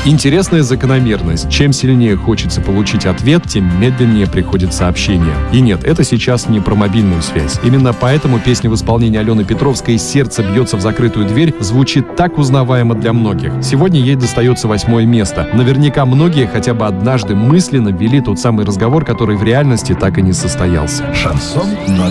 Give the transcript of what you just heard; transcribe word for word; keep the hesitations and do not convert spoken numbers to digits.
Интересная закономерность. Чем сильнее хочется получить ответ, тем медленнее приходит сообщение. И нет, это сейчас не про мобильную связь. Именно поэтому песня в исполнении Алены Петровской «Сердце бьется в закрытую дверь» звучит так узнаваемо для многих. Сегодня ей достается восьмое место. Наверняка многие хотя бы однажды мысленно вели тот самый разговор, который в реальности так и не состоялся. Шансон номер